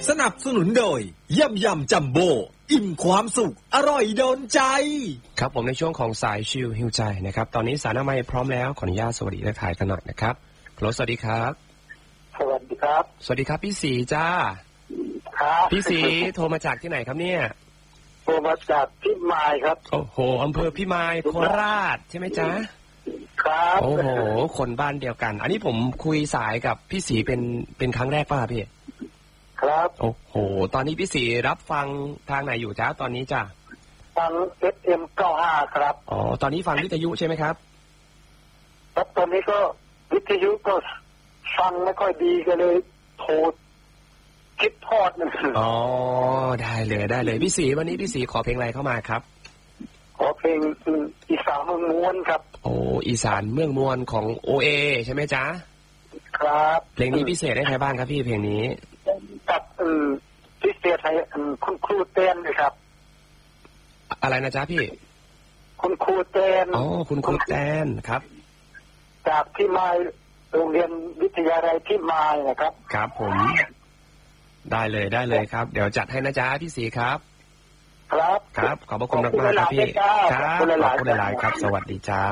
สนับสนุนโดยยำจัมโบ้อิ่มความสุขอร่อยโดนใจครับผมในช่วงของสายชิลฮิวใจนะครับตอนนี้สารน้ำไม้พร้อมแล้วขออนุญาตสวัสดีและถ่ายกันหน่อยนะครับฮัลโหลสวัสดีครับสวัสดีครับสวัสดีครับพี่สีจ้าครับพี่สีโทรมาจากที่ไหนครับเนี่ยโทรมาจากพิมายครับโอ้โหอำเภอพิมายโคราชใช่ไหมจ๊ะครับโอ้โหคนบ้านเดียวกันอันนี้ผมคุยสายกับพี่สีเป็นครั้งแรกป่ะพี่ครับโอ้โหตอนนี้พี่สีรับฟังทางไหนอยู่จ้าตอนนี้จ้าฟัง FM 95ครับอ๋อตอนนี้ฟังวิทยุใช่ไหมครับครับตอนนี้ก็วิทยุก็ฟังไม่ค่อยดีก็เลยโทรคิดทอดนึงอ๋อได้เลยพี่สีวันนี้พี่สีขอเพลงอะไรเข้ามาครับขอเพลงอีสานเมืองม้วนครับโอ้อีสานเมืองม้วนของ OA ใช่ไหมจ๊ะครับเพลงนี้พิเศษให้ใครบ้างครับพี่เพลงนี้กับพิเศษให้คุณครูเต้นเลยครับอะไรนะจ๊ะพี่คุณครูเต้นอ๋อคุณครูเต้นครับจากที่มายโรงเรียนวิทยาลัยที่มายนะครับครับผมได้เลยครับเดี๋ยวจัดให้นะจ๊ะพี่สีครับครับขอบพระคุณมากครับพี่ครับขอบคุณหลายครับสวัสดีจ้า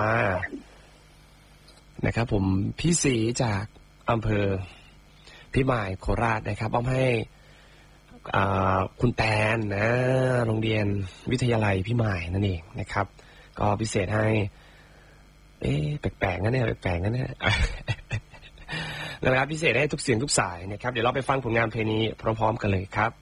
นะครับผมพี่สีจากอำเภอพิมายโคราชนะครับมอบให้คุณแตนนะโรงเรียนวิทยาลัยพิมายนั่นเองนะครับก็พิเศษให้แปลกๆนะเนี่ยนะครับพิเศษให้ทุกเสียงทุกสายนะครับเดี๋ยวเราไปฟังผลงานเพลงนี้พร้อมๆกันเลยครับ